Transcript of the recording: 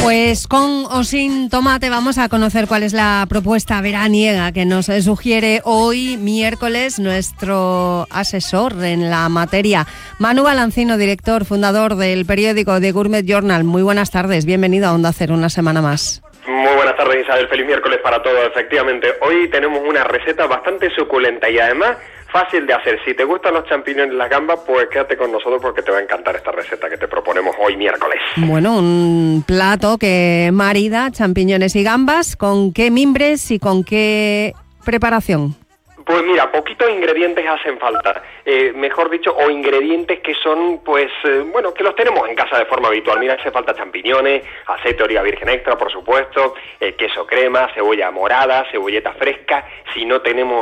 Pues con o sin tomate vamos a conocer cuál es la propuesta veraniega que nos sugiere hoy miércoles nuestro asesor en la materia, Manu Balancino, director, fundador del periódico The Gourmet Journal. Muy buenas tardes, bienvenido a Onda Cero una semana más. Muy buenas tardes, Isabel, feliz miércoles para todos. Efectivamente, hoy tenemos una receta bastante suculenta y además fácil de hacer. Si te gustan los champiñones y las gambas, pues quédate con nosotros porque te va a encantar esta receta que te proponemos hoy miércoles. Bueno, un plato que marida champiñones y gambas. ¿Con qué mimbres y con qué preparación? Pues mira, poquitos ingredientes hacen falta, mejor dicho, o ingredientes que son, pues, que los tenemos en casa de forma habitual. Mira, hace falta champiñones, aceite de oliva virgen extra, por supuesto, queso crema, cebolla morada, cebolleta fresca. Si no tenemos